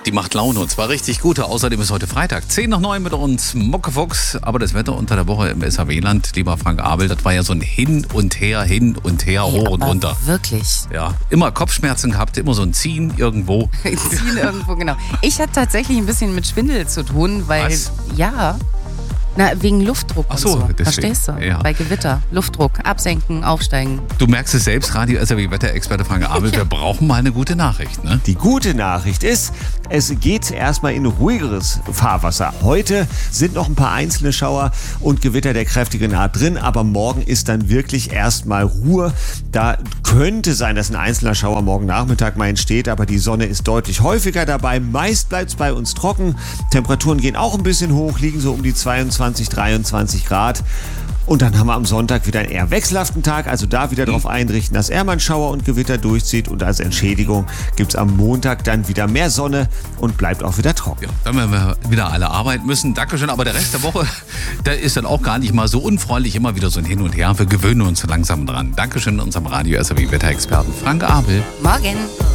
Die macht Laune und zwar richtig gute. Außerdem ist heute Freitag. 10 nach 9 mit uns Muckefuchs. Aber das Wetter unter der Woche im SAW-Land, lieber Frank Abel, das war ja so ein Hin und Her, hoch und runter. Wirklich. Ja, immer Kopfschmerzen gehabt, immer so ein Ziehen irgendwo. Ziehen irgendwo, genau. Ich hatte tatsächlich ein bisschen mit Schwindel zu tun, weil, wegen Luftdruck Ach so, und so. deswegen. Verstehst du? Ja. Bei Gewitter. Luftdruck, absenken, aufsteigen. Du merkst es selbst, Radio SAW-Wetterexperte Frank Abel, wir brauchen mal eine gute Nachricht, ne? Die gute Nachricht ist, es geht erstmal in ruhigeres Fahrwasser. Heute sind noch ein paar einzelne Schauer und Gewitter der kräftigen Art drin, aber morgen ist dann wirklich erstmal Ruhe. Da könnte sein, dass ein einzelner Schauer morgen Nachmittag mal entsteht, aber die Sonne ist deutlich häufiger dabei. Meist bleibt es bei uns trocken. Temperaturen gehen auch ein bisschen hoch, liegen so um die 22, 23 Grad. Und dann haben wir am Sonntag wieder einen eher wechselhaften Tag, also da wieder darauf einrichten, dass er mal Schauer und Gewitter durchzieht und als Entschädigung gibt es am Montag dann wieder mehr Sonne und bleibt auch wieder trocken. Ja, dann werden wir wieder alle arbeiten müssen. Dankeschön, aber der Rest der Woche, der ist dann auch gar nicht mal so unfreundlich, immer wieder so ein Hin und Her. Wir gewöhnen uns so langsam dran. Dankeschön unserem Radio SAW-Wetterexperten Frank Abel. Morgen.